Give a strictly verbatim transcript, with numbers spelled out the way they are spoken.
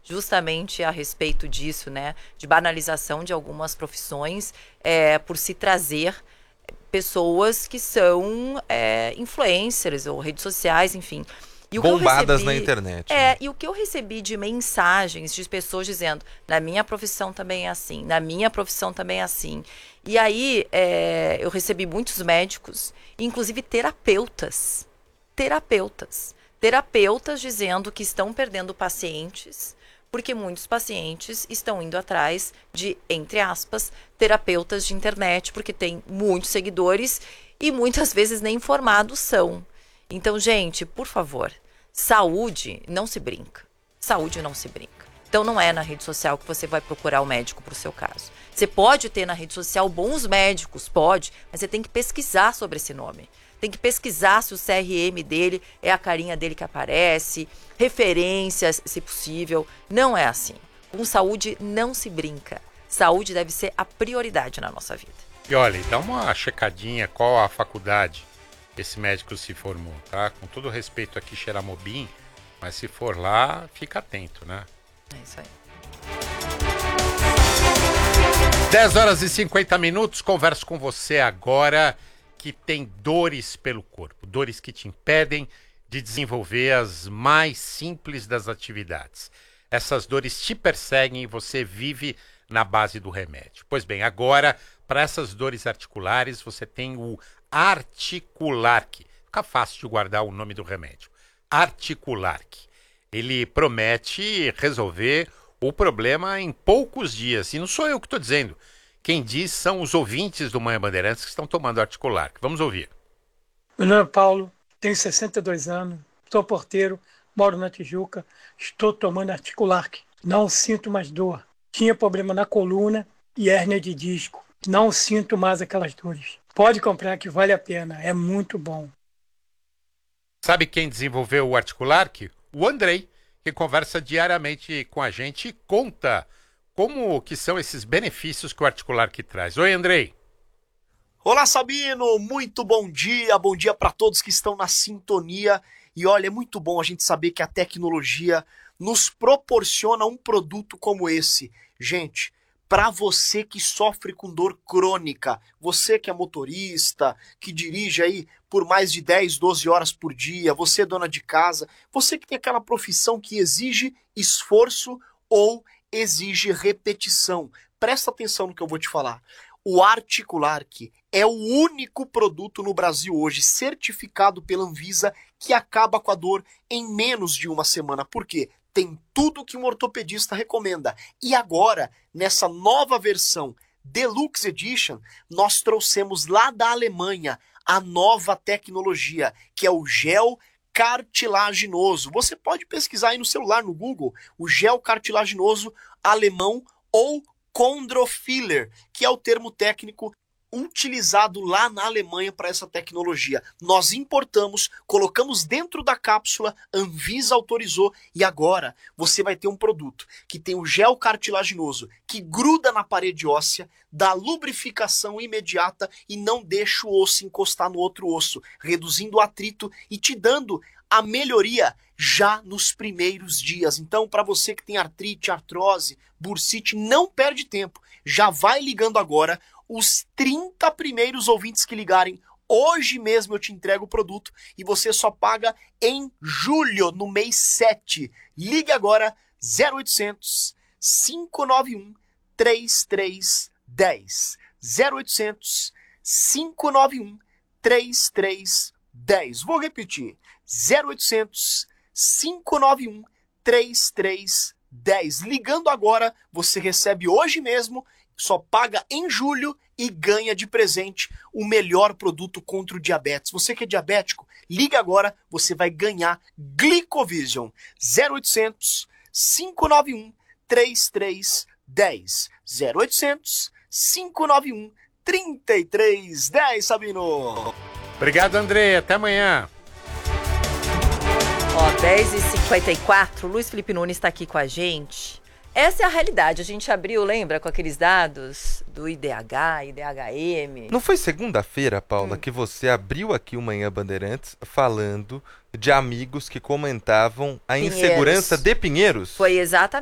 justamente a respeito disso, né? De banalização de algumas profissões, é, por se trazer pessoas que são é, influencers ou redes sociais, enfim. E bombadas recebi, na internet. É, né? E o que eu recebi de mensagens de pessoas dizendo, na minha profissão também é assim, na minha profissão também é assim. E aí é, eu recebi muitos médicos, inclusive terapeutas, terapeutas, terapeutas dizendo que estão perdendo pacientes, porque muitos pacientes estão indo atrás de, entre aspas, terapeutas de internet, porque tem muitos seguidores e muitas vezes nem informados são. Então, gente, por favor, saúde não se brinca. Saúde não se brinca. Então, não é na rede social que você vai procurar o médico para o seu caso. Você pode ter na rede social bons médicos, pode, mas você tem que pesquisar sobre esse nome. Tem que pesquisar se o C R M dele é a carinha dele que aparece, referências, se possível. Não é assim. Com saúde não se brinca. Saúde deve ser a prioridade na nossa vida. E olha, dá uma checadinha qual a faculdade esse médico se formou, tá? Com todo respeito aqui, Xeramobim, mas se for lá, fica atento, né? É isso aí. dez horas e cinquenta minutos, converso com você agora que tem dores pelo corpo, dores que te impedem de desenvolver as mais simples das atividades. Essas dores te perseguem e você vive na base do remédio. Pois bem, agora, para essas dores articulares, você tem o Articulark. Fica fácil de guardar o nome do remédio. Articulark. Ele promete resolver o problema em poucos dias. E não sou eu que estou dizendo. Quem diz são os ouvintes do Manhã Bandeirantes que estão tomando Articulark. Vamos ouvir. Meu nome é Paulo, tenho sessenta e dois anos, sou porteiro, moro na Tijuca, estou tomando Articulark. Não sinto mais dor. Tinha problema na coluna e hérnia de disco. Não sinto mais aquelas dores. Pode comprar que vale a pena, é muito bom. Sabe quem desenvolveu o Articulark? O Andrei, que conversa diariamente com a gente e conta como que são esses benefícios que o Articulark traz. Oi, Andrei. Olá, Sabino, muito bom dia, bom dia para todos que estão na sintonia. E olha, é muito bom a gente saber que a tecnologia nos proporciona um produto como esse. Gente, para você que sofre com dor crônica, você que é motorista, que dirige aí por mais de dez, doze horas por dia, você dona de casa, você que tem aquela profissão que exige esforço ou exige repetição. Presta atenção no que eu vou te falar. O Articulark é o único produto no Brasil hoje certificado pela Anvisa que acaba com a dor em menos de uma semana. Por quê? Tem tudo que um ortopedista recomenda. E agora, nessa nova versão Deluxe Edition, nós trouxemos lá da Alemanha a nova tecnologia, que é o gel cartilaginoso. Você pode pesquisar aí no celular, no Google, o gel cartilaginoso alemão ou Chondrofiller, que é o termo técnico utilizado lá na Alemanha para essa tecnologia. Nós importamos, colocamos dentro da cápsula, Anvisa autorizou e agora você vai ter um produto que tem o gel cartilaginoso que gruda na parede óssea, dá lubrificação imediata e não deixa o osso encostar no outro osso, reduzindo o atrito e te dando a melhoria já nos primeiros dias. Então, para você que tem artrite, artrose, bursite, não perde tempo. Já vai ligando agora. Os trinta primeiros ouvintes que ligarem, hoje mesmo eu te entrego o produto e você só paga em julho, no mês sete. Ligue agora, zero oitocentos, cinco nove um, três três um zero. zero oitocentos, cinco nove um, três três um zero. Vou repetir, zero oitocentos, cinco nove um, três três um zero. Ligando agora, você recebe hoje mesmo, só paga em julho e ganha de presente o melhor produto contra o diabetes. Você que é diabético, liga agora, você vai ganhar Glicovision. zero oitocentos, cinco nove um, três três um zero. zero oitocentos, cinco nove um, três três um zero, Sabino. Obrigado, André. Até amanhã. Ó, dez e cinquenta e quatro, Luiz Felipe Nunes está aqui com a gente. Essa é a realidade. A gente abriu, lembra, com aqueles dados do I D H, I D H M. Não foi segunda-feira, Paula, hum. que você abriu aqui o Manhã Bandeirantes falando de amigos que comentavam a Pinheiros. Insegurança de Pinheiros? Foi exatamente.